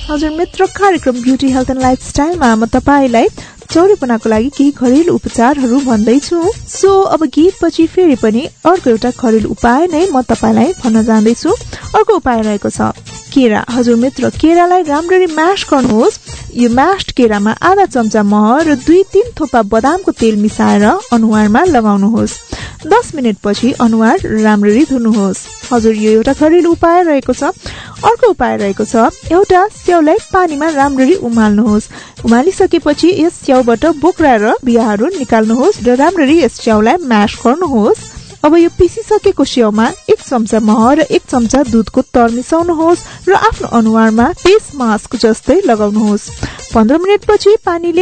हजुर मित्र, कार्यक्रम ब्युटी हेल्थ एन्ड लाइफस्टाइलमा म तपाईलाई चौरीपनाको लागि केही घरेलु उपचारहरू भन्दैछु। सो अब गीतपछि फेरि पनि अर्को एउटा घरेलु उपाय नै म तपाईलाई भन्न जाँदैछु। अर्को उपाय रहेको छ केरा। हजुर मित्र, केरालाई राम्ररी म्याश गर्नुहोस्। यो म्यास्ड केरामा आधा चम्चा मह र 2-3 थोपा बदामको तेल मिसाएर अनुहारमा लगाउनुहोस्। 10 मिनेटपछि अनुहार राम्ररी धुनुहोस्। हजुर, यो एउटा घरेलु उपाय रहेको छ। अर्को उपाय रहेको छ एउटा स्याउलाई पानीमा राम्ररी उमाल्नुहोस्। उमालिसकेपछि यस स्याउबाट बोक्रा र बियाहरू निकाल्नुहोस् र राम्ररी यस स्याउलाई म्याश गर्नुहोस्। अब यो पिसिसकेको स्याउमा 1 चम्चा मह र 1 चम्चा दूधको तर मिसाउनुहोस् र आफ्नो अनुहारमा फेस मास्क जस्तै लगाउनुहोस्। 15 मिनेटपछि पानीले